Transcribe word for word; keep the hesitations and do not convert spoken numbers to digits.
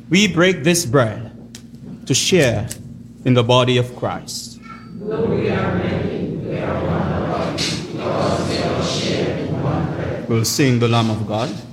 We break this bread to share in the body of Christ. Though we are many, we are one body, because we all share in one bread. We'll sing the Lamb of God.